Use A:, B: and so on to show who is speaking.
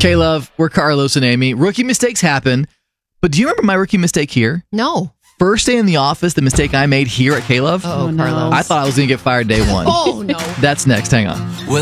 A: K-Love, we're Carlos and Amy. Rookie mistakes happen, but do you remember my rookie mistake here?
B: No.
A: First day in the office, the mistake I made here at K-Love.
B: Oh,
C: no.
B: Carlos.
A: I thought I was going to get fired day one.
B: Oh, no.
A: That's next. Hang on.
D: Well,